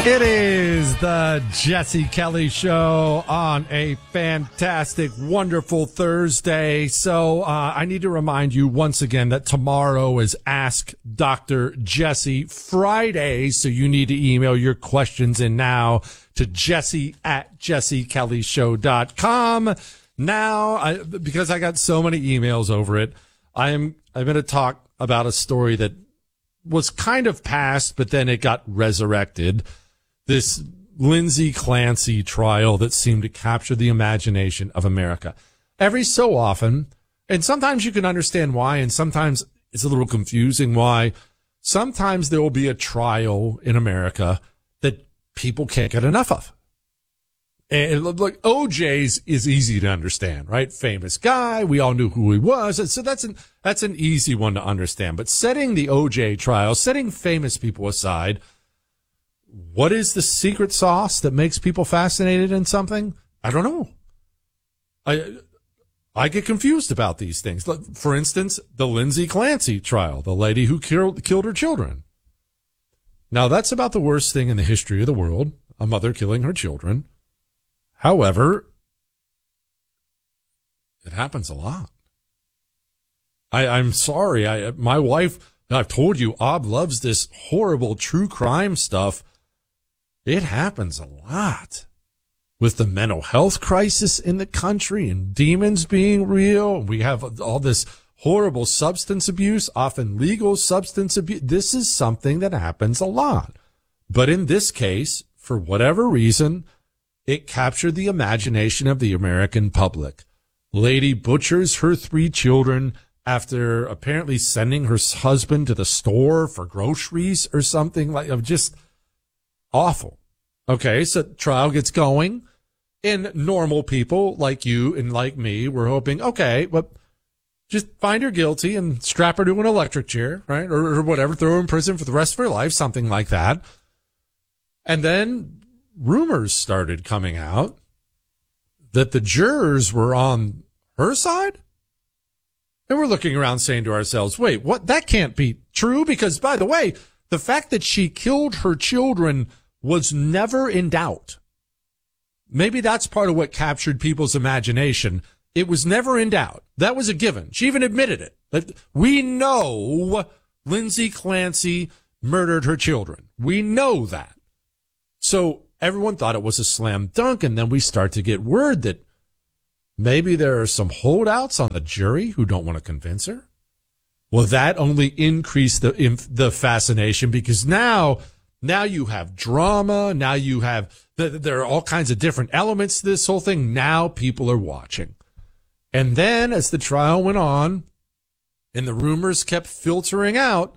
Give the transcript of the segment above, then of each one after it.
It is the Jesse Kelly Show on a fantastic, wonderful Thursday. So I need to remind you once again that tomorrow is Ask Dr. Jesse Friday. So you need to email your questions in now to jesse@jessekellyshow.com. Now, because I got so many emails over it, I'm going to talk about a story that was kind of past, but then it got resurrected. This Lindsay Clancy trial that seemed to capture the imagination of America. Every so often, and sometimes you can understand why, and sometimes it's a little confusing why, sometimes there will be a trial in America that people can't get enough of. And look, OJ's is easy to understand, right? Famous guy. We all knew who he was. And so that's an easy one to understand. But setting the OJ trial, setting famous people aside, what is the secret sauce that makes people fascinated in something? I don't know. I get confused about these things. For instance, the Lindsay Clancy trial, the lady who killed her children. Now, that's about the worst thing in the history of the world, a mother killing her children. However, it happens a lot. I'm sorry. My wife, I've told you, Ob loves this horrible true crime stuff. It happens a lot with the mental health crisis in the country and demons being real. We have all this horrible substance abuse, often legal substance abuse. This is something that happens a lot. But in this case, for whatever reason, it captured the imagination of the American public. Lady butchers her 3 children after apparently sending her husband to the store for groceries or something just awful. Okay, so trial gets going, and normal people like you and like me, we're hoping, okay, but just find her guilty and strap her to an electric chair, right? Or whatever, throw her in prison for the rest of her life, something like that. And then rumors started coming out that the jurors were on her side. And we're looking around saying to ourselves, wait, what? That can't be true, because, by the way, the fact that she killed her children was never in doubt. Maybe that's part of what captured people's imagination. It was never in doubt. That was a given. She even admitted it. But we know Lindsay Clancy murdered her children. We know that. So everyone thought it was a slam dunk, and then we start to get word that maybe there are some holdouts on the jury who don't want to convince her. Well, that only increased the fascination, because now you have drama. Now you have, there are all kinds of different elements to this whole thing. Now people are watching. And then as the trial went on and the rumors kept filtering out,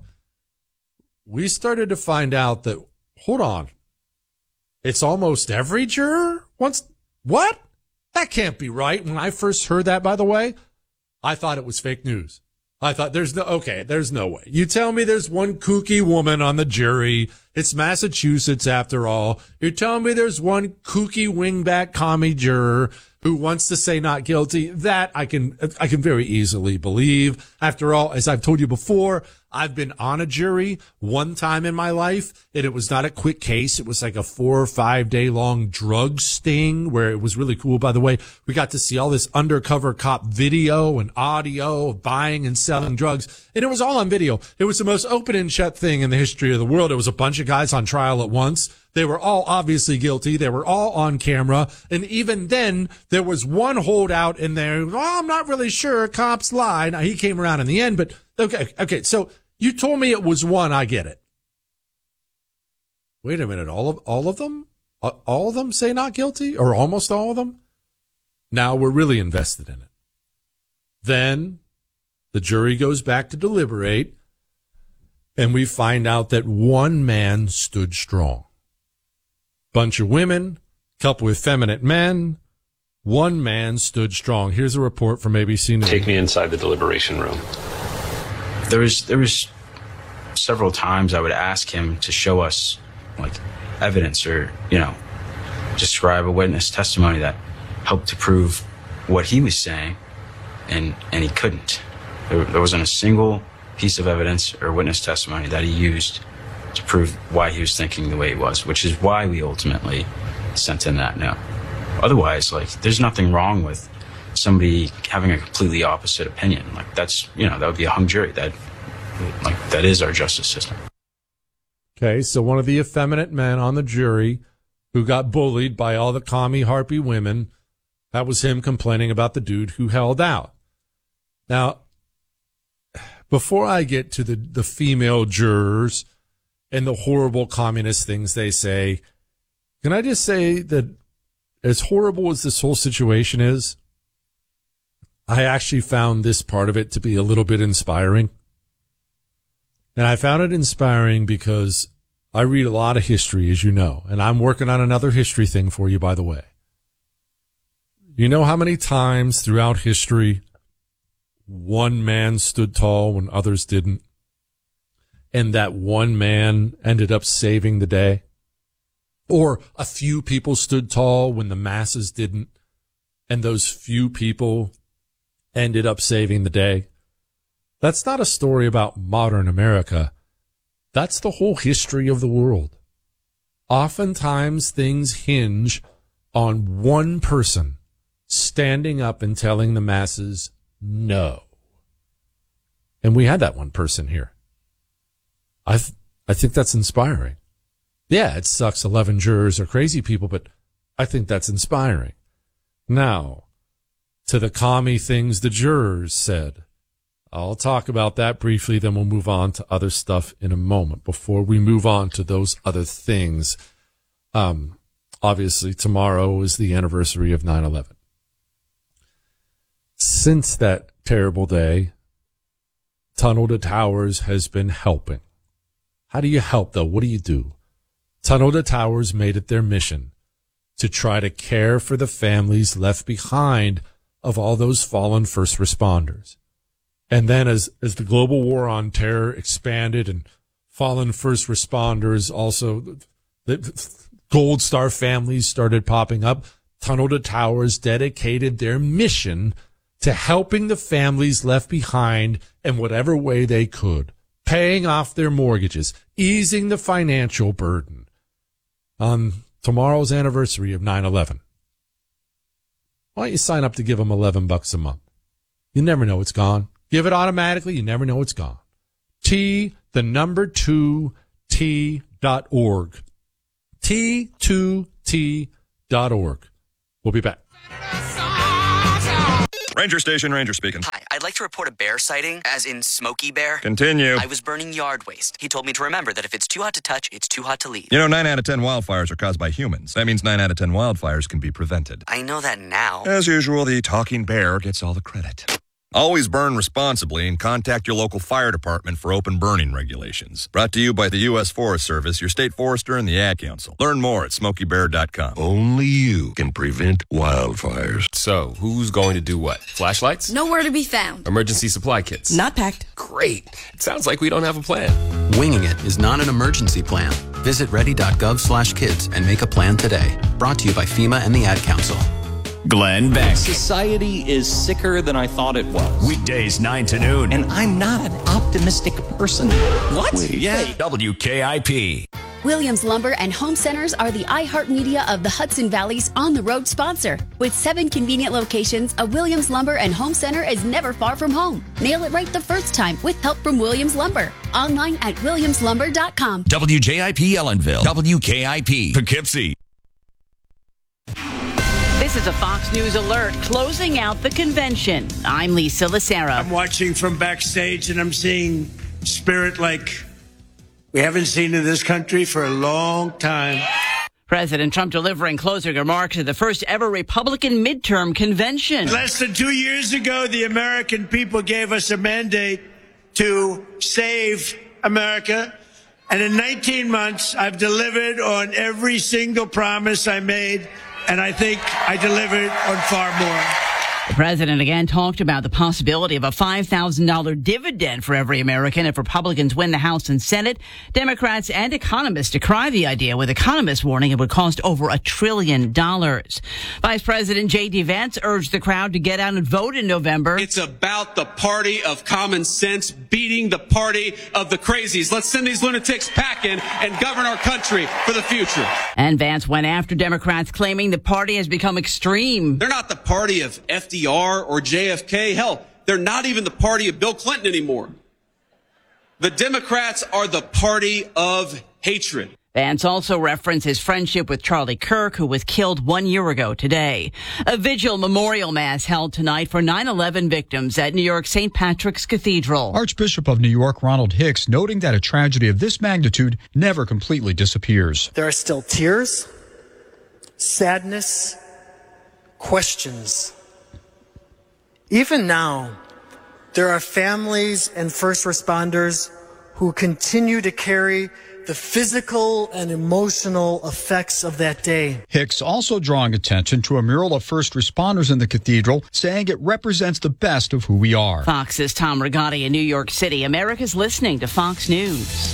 we started to find out that, hold on, it's almost every juror wants, what? That can't be right. When I first heard that, by the way, I thought it was fake news. I thought there's no way. You tell me there's one kooky woman on the jury. It's Massachusetts after all. You're telling me there's one kooky wingback commie juror who wants to say not guilty. That I can very easily believe. After all, as I've told you before, I've been on a jury one time in my life, and it was not a quick case. It was like a 4 or 5 day long drug sting, where it was really cool. By the way, we got to see all this undercover cop video and audio of buying and selling drugs, and it was all on video. It was the most open and shut thing in the history of the world. It was a bunch of guys on trial at once. They were all obviously guilty. They were all on camera. And even then, there was one holdout in there. Well, I'm not really sure. Cops lied. Now, he came around in the end, but okay. So you told me it was one. I get it. Wait a minute. All of them? All of them say not guilty? Or almost all of them? Now we're really invested in it. Then the jury goes back to deliberate, and we find out that one man stood strong. Bunch of women, couple of effeminate men, one man stood strong. Here's a report from ABC News. Take me inside the deliberation room. There was several times I would ask him to show us like evidence or, describe a witness testimony that helped to prove what he was saying, and he couldn't. There wasn't a single piece of evidence or witness testimony that he used to prove why he was thinking the way he was, which is why we ultimately sent in that note. Otherwise, like, there's nothing wrong with somebody having a completely opposite opinion. Like, that's, that would be a hung jury. That is our justice system. Okay, so one of the effeminate men on the jury who got bullied by all the commie harpy women, that was him complaining about the dude who held out. Now, before I get to the female jurors and the horrible communist things they say, can I just say that as horrible as this whole situation is, I actually found this part of it to be a little bit inspiring. And I found it inspiring because I read a lot of history, as you know, and I'm working on another history thing for you, by the way. You know how many times throughout history one man stood tall when others didn't, and that one man ended up saving the day? Or a few people stood tall when the masses didn't, and those few people ended up saving the day? That's not a story about modern America. That's the whole history of the world. Oftentimes things hinge on one person standing up and telling the masses no. And we had that one person here. I think that's inspiring. Yeah, it sucks 11 jurors are crazy people, but I think that's inspiring. Now, to the commie things the jurors said. I'll talk about that briefly, then we'll move on to other stuff in a moment. Before we move on to those other things, obviously tomorrow is the anniversary of 9/11. Since that terrible day, Tunnel to Towers has been helping. How do you help, though? What do you do? Tunnel to Towers made it their mission to try to care for the families left behind of all those fallen first responders. And then as the global war on terror expanded and fallen first responders, also the Gold Star families started popping up, Tunnel to Towers dedicated their mission to helping the families left behind in whatever way they could, paying off their mortgages, easing the financial burden on tomorrow's anniversary of 9/11. Why don't you sign up to give them $11 a month? You never know it's gone. Give it automatically. You never know it's gone. T2T.org. T2T.org. We'll be back. Ranger Station, Ranger speaking. Hi, I'd like to report a bear sighting, as in Smokey Bear. Continue. I was burning yard waste. He told me to remember that if it's too hot to touch, it's too hot to leave. 9 out of 10 wildfires are caused by humans. That means 9 out of 10 wildfires can be prevented. I know that now. As usual, the talking bear gets all the credit. Always burn responsibly and contact your local fire department for open burning regulations. Brought to you by the U.S. Forest Service, your state forester, and the Ad Council. Learn more at SmokeyBear.com. Only you can prevent wildfires. So, who's going to do what? Flashlights? Nowhere to be found. Emergency supply kits? Not packed. Great. It sounds like we don't have a plan. Winging it is not an emergency plan. Visit ready.gov/kids and make a plan today. Brought to you by FEMA and the Ad Council. Glenn Beck. Society is sicker than I thought it was. Weekdays 9 to noon. And I'm not an optimistic person. What? Yeah. WKIP. Williams Lumber and Home Centers are the iHeartMedia of the Hudson Valley's on-the-road sponsor. With 7 convenient locations, a Williams Lumber and Home Center is never far from home. Nail it right the first time with help from Williams Lumber. Online at williamslumber.com. WJIP Ellenville. WKIP Poughkeepsie. This is a Fox News alert closing out the convention. I'm Lisa Lacera. I'm watching from backstage and I'm seeing spirit like we haven't seen in this country for a long time. President Trump delivering closing remarks at the first ever Republican midterm convention. Less than 2 years ago, the American people gave us a mandate to save America. And in 19 months, I've delivered on every single promise I made. And I think I delivered on far more. The president again talked about the possibility of a $5,000 dividend for every American if Republicans win the House and Senate. Democrats and economists decry the idea, with economists warning it would cost over $1 trillion. Vice President J.D. Vance urged the crowd to get out and vote in November. It's about the party of common sense beating the party of the crazies. Let's send these lunatics packing and govern our country for the future. And Vance went after Democrats, claiming the party has become extreme. They're not the party of FDR or JFK. Hell, they're not even the party of Bill Clinton anymore. The Democrats are the party of hatred. Vance also referenced his friendship with Charlie Kirk, who was killed 1 year ago today. A vigil memorial mass held tonight for 9/11 victims at New York St. Patrick's Cathedral. Archbishop of New York Ronald Hicks noting that a tragedy of this magnitude never completely disappears. There are still tears, sadness, questions. Even now, there are families and first responders who continue to carry the physical and emotional effects of that day. Hicks also drawing attention to a mural of first responders in the cathedral, saying it represents the best of who we are. Fox's Tom Rigotti in New York City. America's listening to Fox News.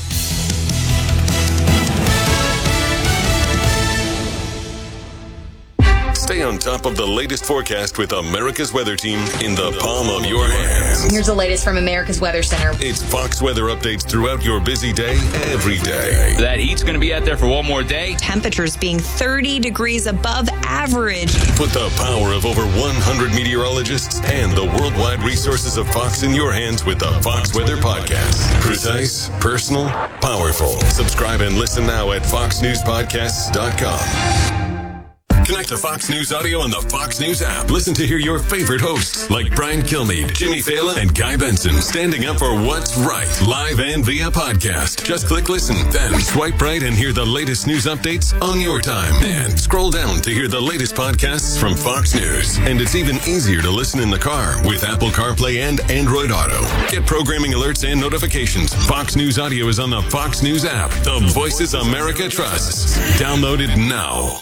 Stay on top of the latest forecast with America's Weather Team in the palm of your hands. Here's the latest from America's Weather Center. It's Fox weather updates throughout your busy day, every day. That heat's going to be out there for one more day. Temperatures being 30 degrees above average. Put the power of over 100 meteorologists and the worldwide resources of Fox in your hands with the Fox Weather Podcast. Precise, personal, powerful. Subscribe and listen now at foxnewspodcasts.com. Connect to Fox News Audio on the Fox News app. Listen to hear your favorite hosts like Brian Kilmeade, Jimmy Fallon, and Guy Benson standing up for what's right, live and via podcast. Just click listen, then swipe right and hear the latest news updates on your time. And scroll down to hear the latest podcasts from Fox News. And it's even easier to listen in the car with Apple CarPlay and Android Auto. Get programming alerts and notifications. Fox News Audio is on the Fox News app. The voices America trusts. Download it now.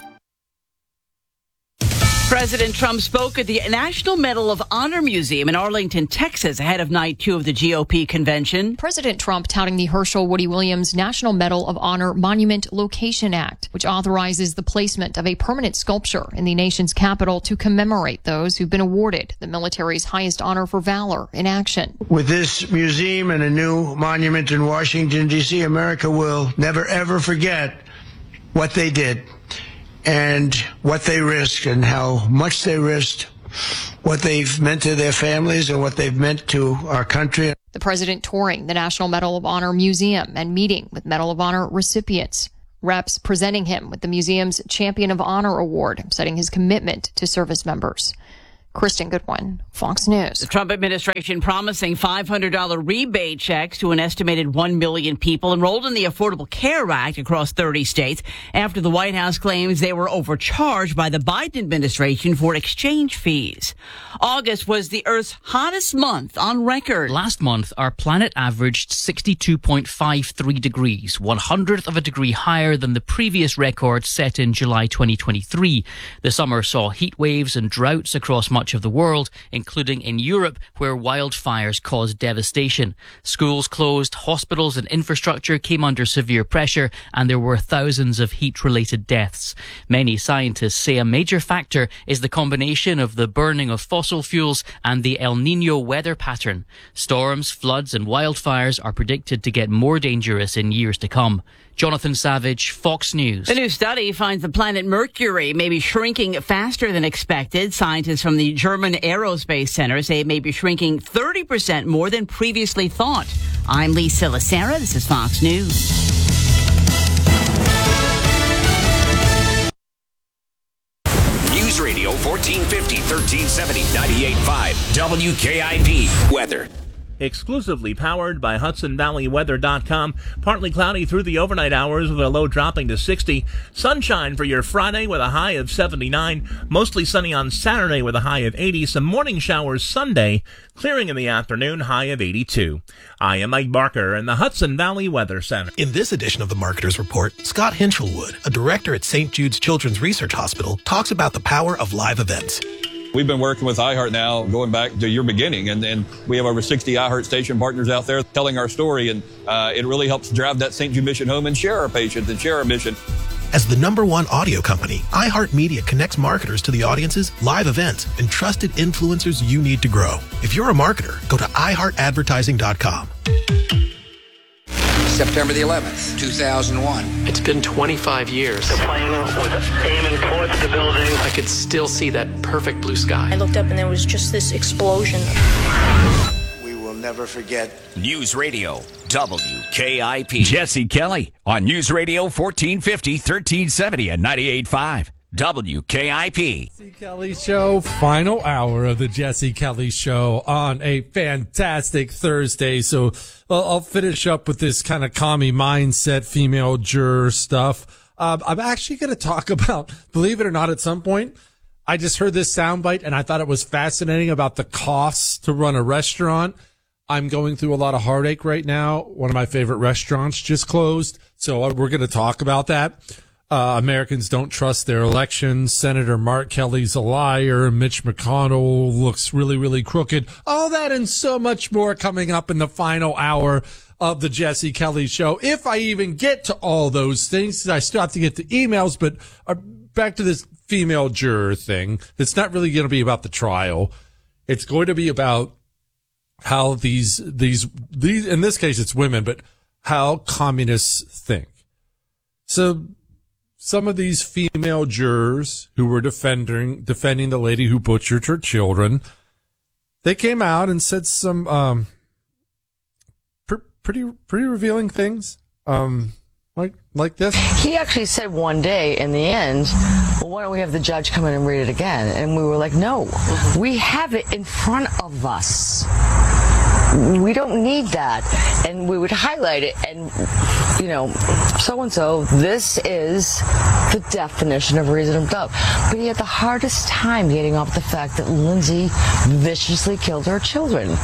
President Trump spoke at the National Medal of Honor Museum in Arlington, Texas, ahead of night 2 of the GOP convention. President Trump touting the Herschel Woody Williams National Medal of Honor Monument Location Act, which authorizes the placement of a permanent sculpture in the nation's capital to commemorate those who've been awarded the military's highest honor for valor in action. With this museum and a new monument in Washington, D.C., America will never, ever forget what they did and what they risked and how much they risked, what they've meant to their families and what they've meant to our country. The president touring the National Medal of Honor Museum and meeting with Medal of Honor recipients. Reps presenting him with the museum's Champion of Honor Award, citing his commitment to service members. Kristen Goodwin, Fox News. The Trump administration promising $500 rebate checks to an estimated 1 million people enrolled in the Affordable Care Act across 30 states after the White House claims they were overcharged by the Biden administration for exchange fees. August was the Earth's hottest month on record. Last month, our planet averaged 62.53 degrees, 1/100th of a degree higher than the previous record set in July 2023. The summer saw heat waves and droughts across much of the world, including in Europe, where wildfires caused devastation. Schools closed, hospitals and infrastructure came under severe pressure, and there were thousands of heat-related deaths. Many scientists say a major factor is the combination of the burning of fossil fuels and the El Niño weather pattern. Storms, floods and wildfires are predicted to get more dangerous in years to come. Jonathan Savage, Fox News. The new study finds the planet Mercury may be shrinking faster than expected. Scientists from the German Aerospace Center say it may be shrinking 30% more than previously thought. I'm Lisa Lacera. This is Fox News. News Radio 1450, 1370, 98.5, WKIP. Weather. Exclusively powered by HudsonValleyWeather.com. Partly cloudy through the overnight hours with a low dropping to 60. Sunshine for your Friday with a high of 79. Mostly sunny on Saturday with a high of 80. Some morning showers Sunday. Clearing in the afternoon, high of 82. I am Mike Barker in the Hudson Valley Weather Center. In this edition of the Marketer's Report, Scott Hinchelwood, a director at St. Jude's Children's Research Hospital, talks about the power of live events. We've been working with iHeart now going back to your beginning, and we have over 60 iHeart station partners out there telling our story, and it really helps drive that St. Jude mission home and share our patients and share our mission. As the #1 audio company, iHeartMedia connects marketers to the audiences, live events, and trusted influencers you need to grow. If you're a marketer, go to iHeartAdvertising.com. September the 11th, 2001. It's been 25 years. The plane was aiming towards the building. I could still see that perfect blue sky. I looked up and there was just this explosion. We will never forget. News Radio, WKIP. Jesse Kelly on News Radio 1450, 1370 and 98.5. WKIP. Jesse Kelly Show, final hour of the Jesse Kelly Show on a fantastic Thursday. So I'll finish up with this kind of commie mindset, female juror stuff. I'm actually going to talk about, believe it or not, at some point, I just heard this soundbite and I thought it was fascinating about the costs to run a restaurant. I'm going through a lot of heartache right now. One of my favorite restaurants just closed. So we're going to talk about that. Americans don't trust their elections. Senator Mark Kelly's a liar. Mitch McConnell looks really, really crooked. All that and so much more coming up in the final hour of the Jesse Kelly Show. If I even get to all those things, I still have to get the emails, but back to this female juror thing. It's not really going to be about the trial. It's going to be about how these, in this case, it's women, but how communists think. So, some of these female jurors who were defending the lady who butchered her children, they came out and said some pretty revealing things, like this. He actually said one day in the end, well, why don't we have the judge come in and read it again? And we were like, no, we have it in front of us. We don't need that. And we would highlight it and, so-and-so, this is the definition of reasonable doubt. But he had the hardest time getting off the fact that Lindsay viciously killed her children.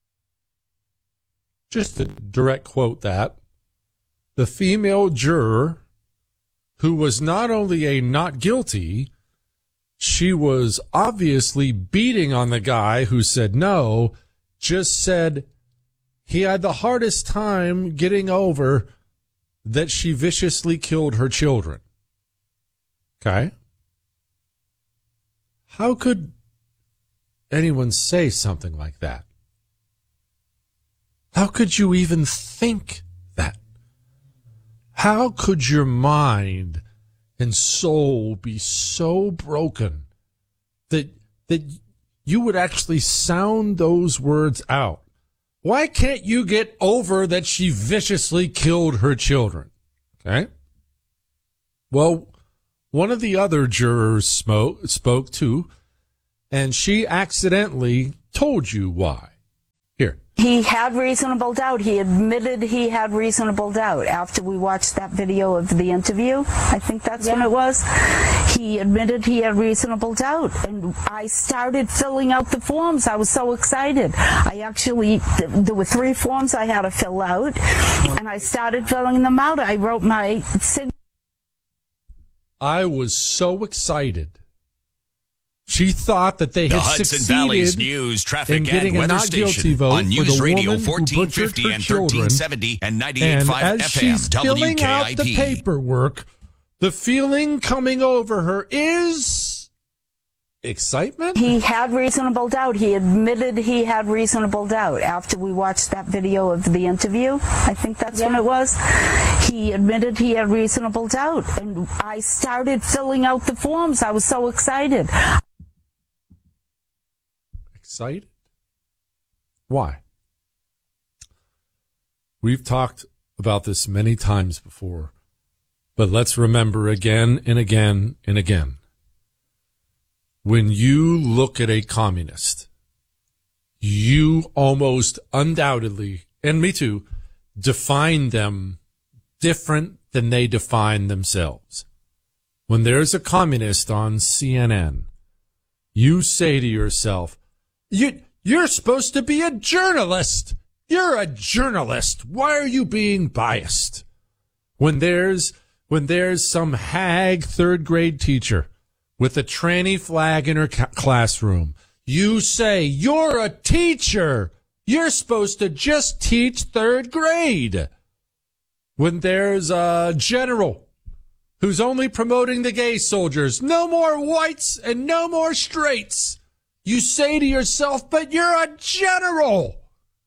Just to direct quote that, the female juror who was not only a not guilty, she was obviously beating on the guy who said no, just said he had the hardest time getting over that she viciously killed her children. Okay? How could anyone say something like that? How could you even think that? How could your mind and soul be so broken that you would actually sound those words out? Why can't you get over that she viciously killed her children? Okay? Well, one of the other jurors spoke too, and she accidentally told you why. Here. He had reasonable doubt. He admitted he had reasonable doubt after we watched that video of the interview. I think that's when it was. He admitted he had reasonable doubt. And I started filling out the forms. I was so excited. There were 3 forms I had to fill out, and I started filling them out. I wrote my signature. I was so excited. She thought that they the had Hudson succeeded Valley's news, traffic, in getting and a weather not guilty station vote on News for the Radio woman 1450 who butchered her and children. 1370 and 98.5 And as FM she's filling out the WKIP. paperwork, the feeling coming over her is excitement. He had reasonable doubt. He admitted he had reasonable doubt after we watched that video of the interview. I think that's when it was. He admitted he had reasonable doubt. And I started filling out the forms. I was so excited. Excited? Why? We've talked about this many times before, but let's remember again and again and again. When you look at a communist, you almost undoubtedly, and me too, define them different than they define themselves. When there's a communist on CNN, you say to yourself, you're supposed to be a journalist. You're a journalist. Why are you being biased? When there's some hag 3rd grade teacher with a tranny flag in her classroom. You say, you're a teacher. You're supposed to just teach third grade. When there's a general who's only promoting the gay soldiers, no more whites and no more straights, you say to yourself, but you're a general.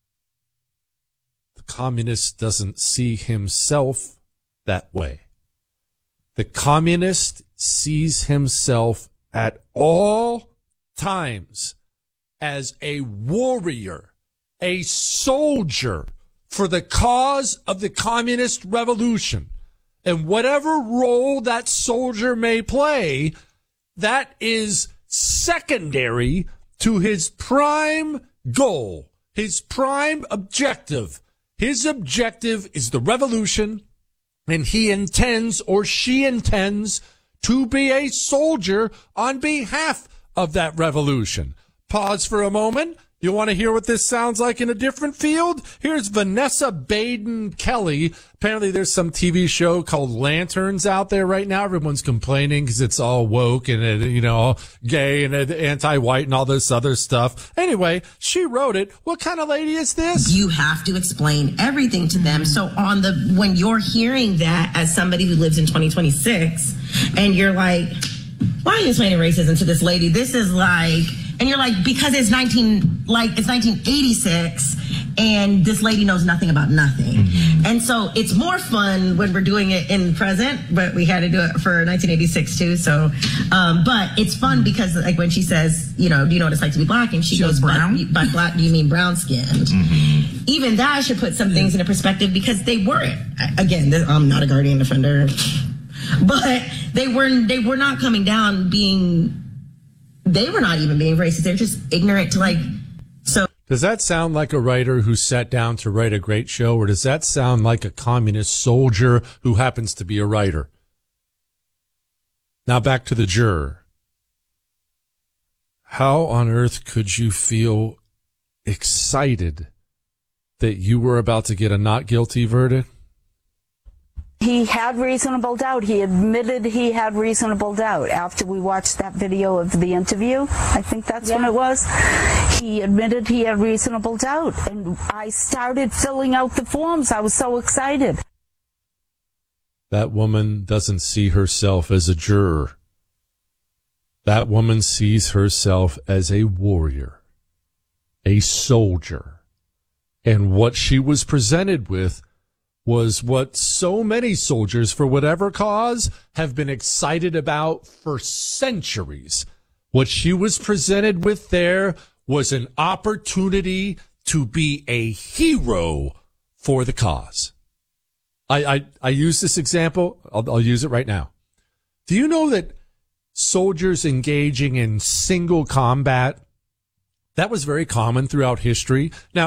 The communist doesn't see himself that way. The communist sees himself at all times as a warrior, a soldier for the cause of the communist revolution. And whatever role that soldier may play, that is secondary to his prime goal, his prime objective. His objective is the revolution, and he intends, or she intends, to be a soldier on behalf of that revolution. Pause for a moment. You want to hear what this sounds like in a different field? Here's Vanessa Baden Kelly. Apparently there's some TV show called Lanterns out there right now. Everyone's complaining because it's all woke and, gay and anti-white and all this other stuff. Anyway, she wrote it. What kind of lady is this? You have to explain everything to them. So when you're hearing that as somebody who lives in 2026 and you're like, why are you explaining racism to this lady? This is like... And you're like, because it's 1986 and this lady knows nothing about nothing. Mm-hmm. And so it's more fun when we're doing it in present, but we had to do it for 1986 too. So, but it's fun because like when she says, do you know what it's like to be black? And she goes, brown? By black, do you mean brown skinned? Mm-hmm. Even that should put some things into perspective because they weren't, again, I'm not a guardian defender, but they were not coming down being, they were not even being racist. They're just ignorant to so. Does that sound like a writer who sat down to write a great show, or does that sound like a communist soldier who happens to be a writer? Now back to the juror. How on earth could you feel excited that you were about to get a not guilty verdict? He had reasonable doubt. He admitted he had reasonable doubt after we watched that video of the interview. I think that's when it was. He admitted he had reasonable doubt. And I started filling out the forms. I was so excited. That woman doesn't see herself as a juror. That woman sees herself as a warrior, a soldier. And what she was presented with was what so many soldiers, for whatever cause, have been excited about for centuries. What she was presented with there was an opportunity to be a hero for the cause. I use this example. I'll use it right now. Do you know that soldiers engaging in single combat, that was very common throughout history? Now,